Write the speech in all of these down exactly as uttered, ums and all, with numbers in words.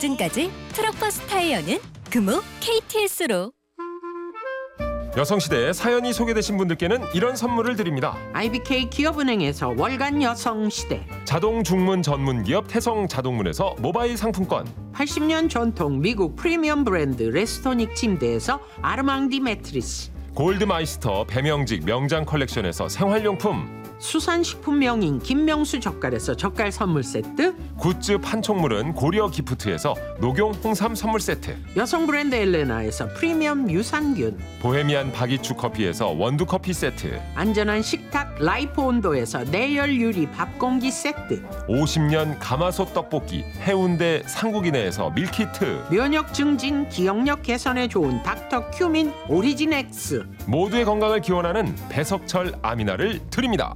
지금까지 트럭버스 타이어는 금호 케이티에스로. 여성시대에 사연이 소개되신 분들께는 이런 선물을 드립니다. 아이비케이 기업은행에서 월간 여성시대, 자동 중문 전문 기업 태성 자동문에서 모바일 상품권, 팔십 년 전통 미국 프리미엄 브랜드 레스토닉 침대에서 아르망디 매트리스, 골드마이스터 배명직 명장 컬렉션에서 생활용품, 수산식품 명인 김명수 젓갈에서 젓갈 선물 세트, 굿즈 판촉물은 고려 기프트에서 녹용 홍삼 선물 세트, 여성 브랜드 엘레나에서 프리미엄 유산균, 보헤미안 바기추 커피에서 원두 커피 세트, 안전한 식탁 라이프 온도에서 내열 유리 밥공기 세트, 오십 년 가마솥 떡볶이 해운대 상국인회에서 밀키트, 면역 증진 기억력 개선에 좋은 닥터 큐민 오리진 X, 모두의 건강을 기원하는 배석철 아미나를 드립니다.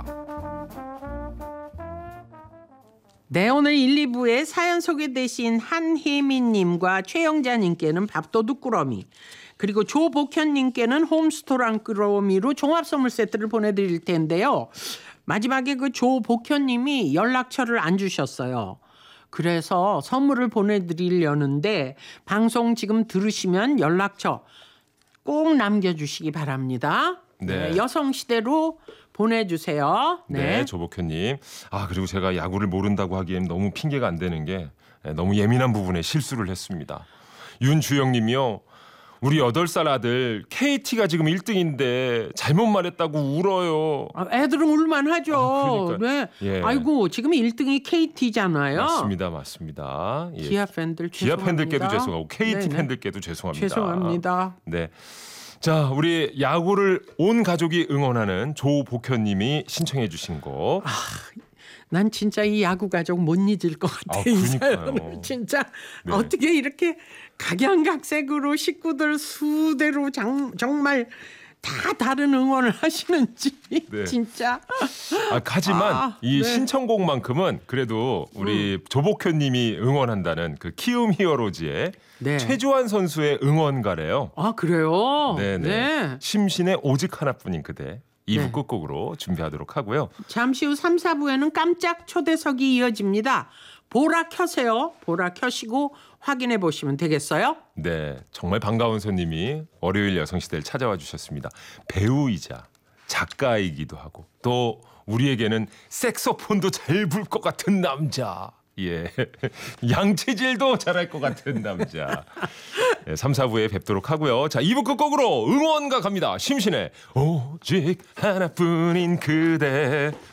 네, 오늘 일, 이 부에 사연 소개되신 한혜민님과 최영자님께는 밥도둑 꾸러미, 그리고 조복현님께는 홈스토랑 꾸러미로 종합선물 세트를 보내드릴 텐데요. 마지막에 그 조복현님이 연락처를 안 주셨어요. 그래서 선물을 보내드리려는데 방송 지금 들으시면 연락처 꼭 남겨주시기 바랍니다. 네. 네, 여성시대로 보내주세요. 네, 네. 조복현님. 아, 그리고 제가 야구를 모른다고 하기엔 너무 핑계가 안 되는 게 너무 예민한 부분에 실수를 했습니다. 윤주영님이요. 우리 여덟 살 아들 케이티가 지금 일 등인데 잘못 말했다고 울어요. 아, 애들은 울만하죠. 아, 그러니까, 네. 예. 아이고, 지금 일 등이 케이티잖아요. 맞습니다, 맞습니다. 예. 기아 팬들 기아 죄송합니다. 팬들께도 죄송하고 케이티 네네. 팬들께도 죄송합니다. 죄송합니다. 네. 자, 우리 야구를 온 가족이 응원하는 조복현님이 신청해 주신 곡. 아, 난 진짜 이 야구 가족 못 잊을 것 같아. 아, 이 그러니까요. 사연을 진짜 네. 어떻게 이렇게 각양각색으로 식구들 수대로 장, 정말 다 다른 응원을 하시는지 네. 진짜. 아, 하지만 아, 이 네. 신청곡만큼은 그래도 우리 음. 조복현님이 응원한다는 그 키움 히어로즈의 네. 최주환 선수의 응원가래요. 아, 그래요? 네네. 네. 심신의 오직 하나뿐인 그대. 이 부 네. 끝곡으로 준비하도록 하고요. 잠시 후 삼, 사 부에는 깜짝 초대석이 이어집니다. 보라 켜세요. 보라 켜시고 확인해 보시면 되겠어요. 네, 정말 반가운 손님이 월요일 여성시대를 찾아와 주셨습니다. 배우이자 작가이기도 하고 또 우리에게는 색소폰도 잘 불 것 같은 남자. 예, 양치질도 잘할 것 같은 남자. 네, 삼, 사 부에 뵙도록 하고요. 자, 이 부 끝곡으로 응원가 갑니다. 심신의 오직 하나뿐인 그대.